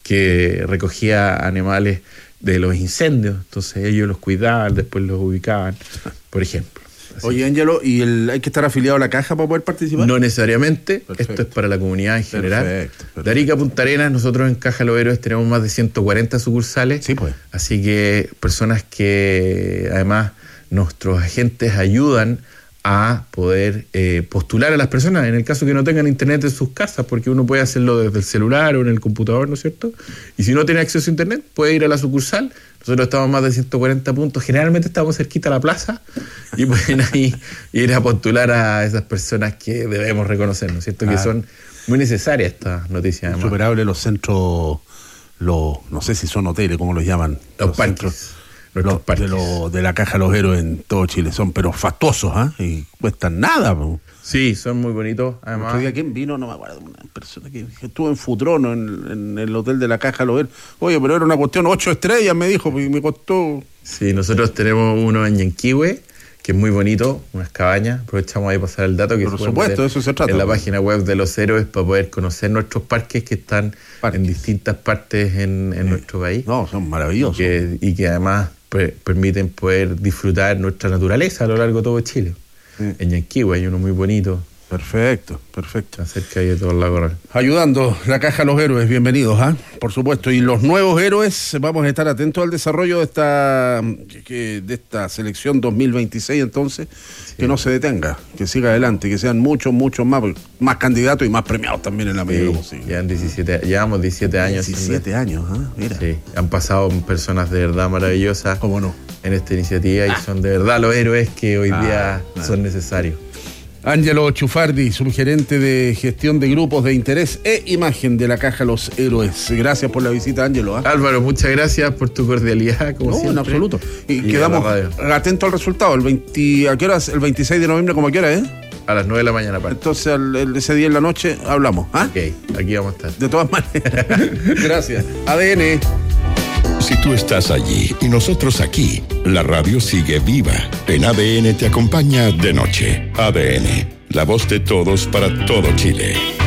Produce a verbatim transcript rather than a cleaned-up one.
que recogía animales de los incendios, entonces ellos los cuidaban, después los ubicaban, por ejemplo. Así. Oye, Ángelo, ¿y el, hay que estar afiliado a la caja para poder participar? No necesariamente, Perfecto. Esto es para la comunidad en general. Perfecto, perfecto. De Arica a Punta Arenas, nosotros en Caja Los Héroes tenemos más de ciento cuarenta sucursales, Sí, pues. así que personas que además nuestros agentes ayudan a poder eh, postular a las personas, en el caso que no tengan internet en sus casas, porque uno puede hacerlo desde el celular o en el computador, ¿no es cierto? Y si no tiene acceso a internet, puede ir a la sucursal. Nosotros estamos a más de ciento cuarenta puntos, generalmente estamos cerquita a la plaza y pueden ahí ir a postular a esas personas que debemos reconocer, ¿no es cierto? Ah. Que son muy necesarias estas noticias. Insuperable los centros, los, no sé si son hoteles, ¿cómo los llaman? Los, los parques. Centros. Los, de, lo, de la Caja Los Héroes en todo Chile son pero fastuosos, ¿ah? ¿eh? Y cuestan nada, bro. Sí, son muy bonitos. Además, otro día, ¿quién vino? No me acuerdo, una persona que, que estuvo en Futrono, en, en el hotel de la Caja Los Héroes. Oye, pero era una cuestión ocho estrellas, me dijo, y me costó. Sí, nosotros tenemos uno en Yanquihue, que es muy bonito, unas cabañas. Aprovechamos ahí para pasar el dato que por supuesto, eso se trata. En la página web de Los Héroes para poder conocer nuestros parques que están parques. en distintas partes en, en sí. nuestro país. No, son maravillosos. Y que, y que además per, permiten poder disfrutar nuestra naturaleza a lo largo de todo Chile. Sí. En Yanquihue hay uno muy bonito. Perfecto, perfecto. Cerca de todo el lago Real. Ayudando la Caja Los Héroes, bienvenidos, ¿ah? ¿eh? Por supuesto. Y los nuevos héroes, vamos a estar atentos al desarrollo de esta que, de esta selección dos mil veintiséis, entonces, sí. Que no se detenga, que siga adelante, que sean muchos, muchos más, más candidatos y más premiados también en la medida sí, posible. Llevan diecisiete, llevamos diecisiete años. diecisiete años, ¿ah? ¿eh? Mira. Sí, han pasado personas de verdad maravillosas. ¿Cómo no? En esta iniciativa ah. y son de verdad los héroes que hoy ah, día ah. son necesarios. Ángelo Chufardi, subgerente de gestión de grupos de interés e imagen de la Caja Los Héroes. Gracias por la visita, Ángelo. ¿eh? Álvaro, muchas gracias por tu cordialidad, como no, siempre. En absoluto. Y, y quedamos atentos al resultado. El veinte, ¿a qué hora? El veintiséis de noviembre, ¿cómo a qué hora, eh? A las nueve de la mañana, para. Entonces, al, el, ese día en la noche hablamos. ¿ah? Ok, aquí vamos a estar. De todas maneras. Gracias. A D N. Si tú estás allí y nosotros aquí, la radio sigue viva. En A D N te acompaña de noche. A D N, la voz de todos para todo Chile.